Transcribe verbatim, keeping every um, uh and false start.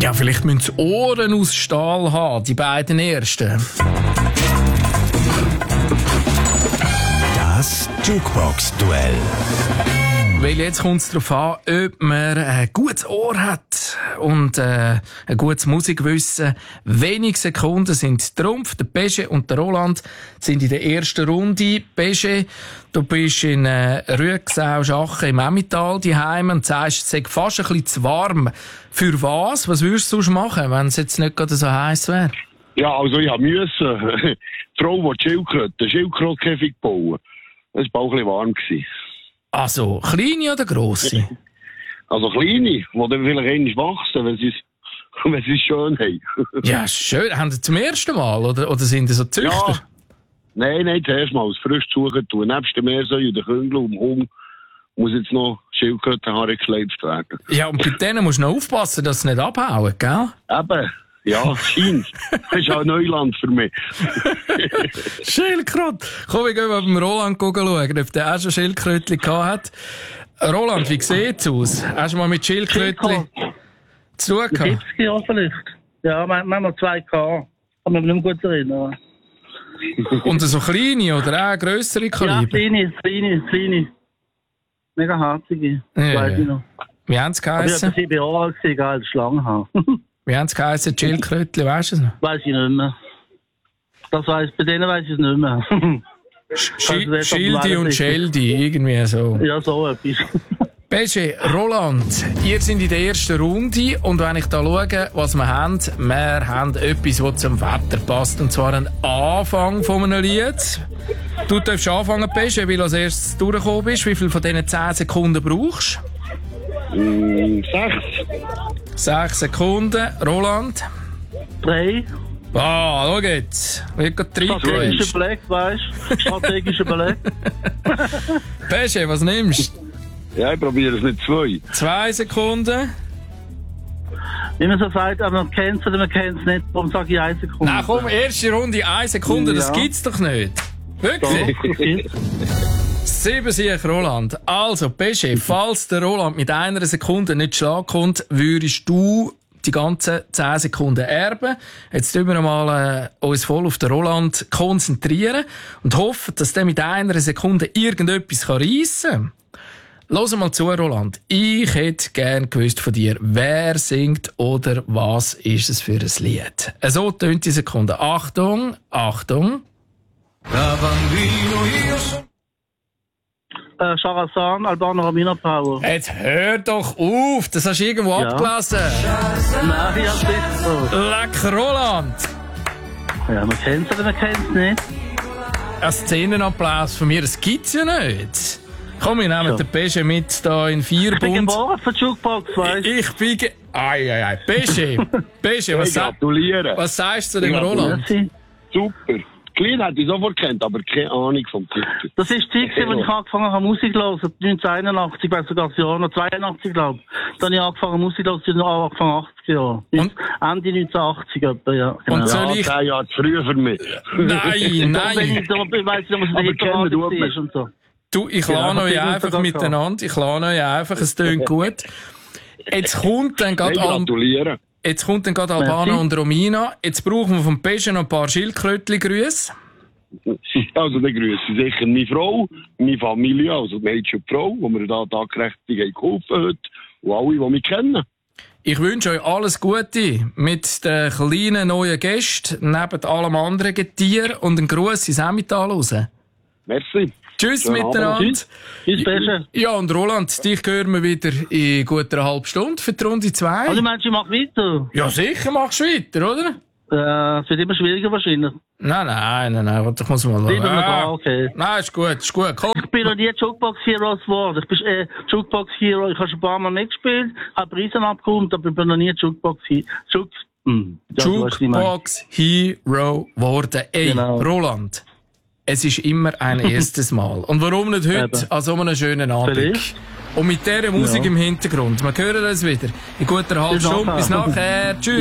Ja, vielleicht müssen sie Ohren aus Stahl haben, die beiden ersten. Das Jukebox-Duell. Weil jetzt kommt es darauf an, ob man ein gutes Ohr hat und äh, ein gutes Musikwissen. Wenige Sekunden sind Trumpf. Der Pesche und der Roland sind in der ersten Runde. Pesche, du bist in äh, Rüegsau Schachen im Emmental daheim und sagst, es sei fast ein bisschen zu warm. Für was? Was würdest du sonst machen, wenn es jetzt nicht gerade so heiß wäre? Ja, also ich musste die Frau, die Schildkröte, den Schildkrötenkäfig bauen. Das war auch ein bisschen warm. Also, kleine oder grosse? Also kleine, die dann vielleicht einmal wachsen, wenn sie wenn sie es schön haben. Ja, schön. Haben Sie zum ersten Mal? Oder, oder sind Sie so Züchter? Ja. Nein, nein, zuerst mal als frisch suchen tun. Nebst dem Meersäu und den Küngel und dem Hund muss jetzt noch Schildkrötenhaare geschleift werden. Ja, und bei denen musst du noch aufpassen, dass sie nicht abhauen, gell? Eben. Ja, scheint. Das ist auch Neuland für mich. Schildkröte. Komm, wir gehen mal beim Roland schauen, ob der auch schon Schildkrötchen gehabt hat. Roland, wie sieht's aus? Hast du mal mit Schildkrötchen zu tun gehabt? siebzig Jahre vielleicht. Ja, manchmal zwei K. Kann mich nicht mehr gut erinnern. Und so kleine oder auch grössere Kaliber? Ja, kleine, kleine, kleine. Mega herzige. Ja, weiß ich noch. Wie haben sie Aber ich geheissen? war sieben Jahre alt, egal, Schlangenhaar. Wie haben sie geheissen, Schildkrötchen, weisst du es noch? Weiß ich nicht mehr. Das weiss, bei denen weiss ich es nicht mehr. Sch- Schildi und Scheldi, irgendwie so. Ja, so etwas. Pesche, Roland, ihr seid in der ersten Runde und wenn ich da schaue, was wir haben, wir haben etwas, das zum Wetter passt, und zwar ein Anfang von einem Lied. Du darfst anfangen, Pesche, weil du als erstes durchgekommen bist. Wie viel von diesen zehn Sekunden brauchst du? Mm, sechs. Sechs Sekunden. Roland? Drei. Ah, schau jetzt. Wie geht drei? Strategischer Blick, weißt du? Strategischer Blick. Pesche, was nimmst du? Ja, ich probiere es nicht zwei. Zwei Sekunden. Wie man so sagt, aber man kennt es oder man kennt es nicht, darum sage ich eine Sekunde. Nein, komm, erste Runde, eine Sekunde, das Ja. gibt's doch nicht. Wirklich? Doch, das gibt's. Sieben Sieg, Roland. Also, Pesche, falls der Roland mit einer Sekunde nicht Schlag kommt, würdest du die ganzen zehn Sekunden erben. Jetzt tun wir mal äh, uns voll auf den Roland konzentrieren und hoffen, dass der mit einer Sekunde irgendetwas reissen kann. Los mal zu, Roland. Ich hätte gern gewusst von dir, wer singt oder was ist es für ein Lied. So tönt die Sekunde. Achtung, Achtung. Äh, Charazan, Albano Ramina Power. Jetzt hör doch auf, das hast du irgendwo Ja. abgelesen. Nein, ja, sicher. Leck, Roland. Ja, man kennt es oder man kennt es nicht. Ein Szenenapplaus von mir, das gibt's ja nicht. Komm, wir nehmen Ja. den Pesche mit da in Ich bin Vierbund. geboren für die Jukebox, weißt du? Ich bin ge... Ai, ai, ai. Pesche, Pesche, was, Ich sa gratuliere. was sagst du zu dem Ja, Roland? Merci. Super. Klein hätte ich sofort kennt, aber keine Ahnung vom Titel. Das war die Zeit, als ich angefangen habe, Musik zu hören. neunzehnhunderteinundachtzig, ich weiß sogar das Jahr noch, zweiundachtzig, glaube ich. Dann habe ich angefangen, Musik zu hören, Anfang achtziger Jahre. Und? Ende neunzehnhundert-achtzig etwa, ja. Und so- Ja, Soll ich- zehn Jahre zu früh für mich. Nein, Wenn nein. ich, da, ich weiss nicht, was Aber der kennen tut Hitparade man. ist und so. Du, ich Genau, lade euch das ist einfach sogar miteinander. Ich lade euch einfach, es tönt gut. Jetzt kommt dann Ich gerade Al gratuliere. jetzt kommt dann gerade Albano Merci. und Romina. Jetzt brauchen wir vom Pesche noch ein paar Schildkrötli-Grüße. Also, dann grüße ich sicher meine Frau, meine Familie, also die Mädchen und die Frau, die mir da tagkräftig haben geholfen heute, und alle, die mich kennen. Ich wünsche euch alles Gute mit den kleinen neuen Gästen, neben allem anderen Getier und einen Gruß ins Emmental raus. Merci. Tschüss Schönen Abend. miteinander. Tschüss. Tschüss, Pesche. Ja, und Roland, dich hören wir wieder in gut einer halben Stunde für die Runde zwei. Also, meinst du, ich mach weiter? Ja, sicher machst du weiter, oder? Äh, es wird immer schwieriger wahrscheinlich. Nein, nein, nein, nein, warte, ich muss mal Bleiben wir Ah, da, okay. Nein, ist gut, ist gut. Komm. Ich bin noch nie Jukebox Heroes geworden. Ich bin äh, Jukebox Hero. Ich habe schon ein paar Mal mitgespielt, habe Preise abgeholt, aber ich bin noch nie Jukebox Hero. Juk hm. ja, du weißt, was ich meine. Jukebox Hero geworden. Ey, Genau. Roland, es ist immer ein erstes Mal. Und warum nicht heute Eben. an so einem schönen Abend? Vielleicht. Und mit dieser Musik Ja. im Hintergrund. Wir hören uns wieder in guter halben Bis Stunde. nachher. Bis nachher. Tschüss.